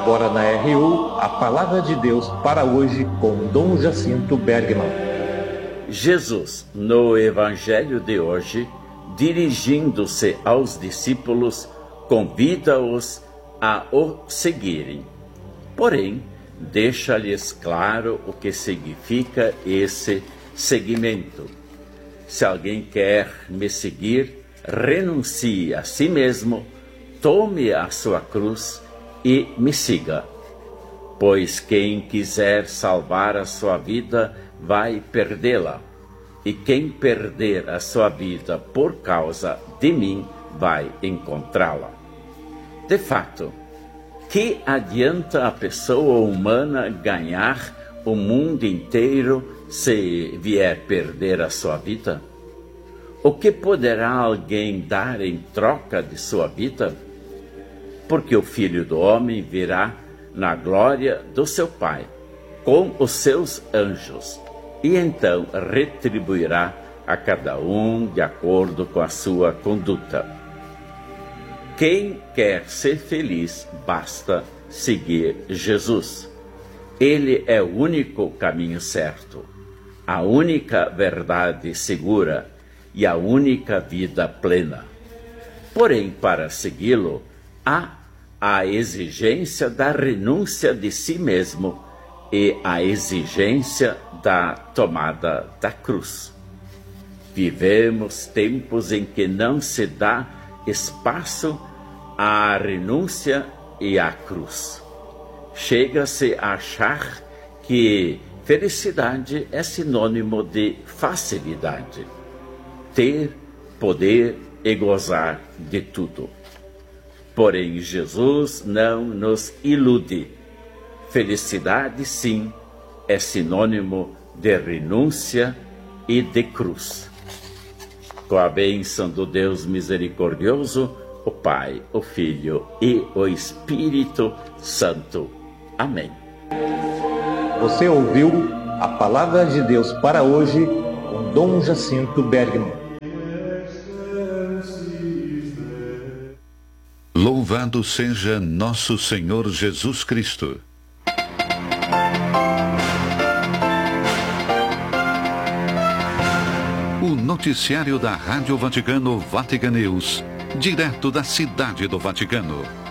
Agora na RU, a Palavra de Deus para hoje com Dom Jacinto Bergman. Jesus, no Evangelho de hoje, dirigindo-se aos discípulos, convida-os a o seguirem. Porém, deixa-lhes claro o que significa esse seguimento. Se alguém quer me seguir, renuncie a si mesmo, tome a sua cruz e me siga. Pois quem quiser salvar a sua vida vai perdê-la, e quem perder a sua vida por causa de mim vai encontrá-la. De fato, que adianta a pessoa humana ganhar o mundo inteiro se vier perder a sua vida? O que poderá alguém dar em troca de sua vida? Porque o Filho do Homem virá na glória do seu Pai, com os seus anjos, e então retribuirá a cada um de acordo com a sua conduta. Quem quer ser feliz, basta seguir Jesus. Ele é o único caminho certo, a única verdade segura e a única vida plena. Porém, para segui-lo, há a exigência da renúncia de si mesmo e a exigência da tomada da cruz. Vivemos tempos em que não se dá espaço à renúncia e à cruz. Chega-se a achar que felicidade é sinônimo de facilidade. Ter, poder e gozar de tudo. Porém, Jesus não nos ilude. Felicidade, sim, é sinônimo de renúncia e de cruz. Com a bênção do Deus misericordioso, o Pai, o Filho e o Espírito Santo. Amém. Você ouviu a Palavra de Deus para hoje com Dom Jacinto Bergman. Louvado seja nosso Senhor Jesus Cristo. O noticiário da Rádio Vaticano, Vatican News, direto da Cidade do Vaticano.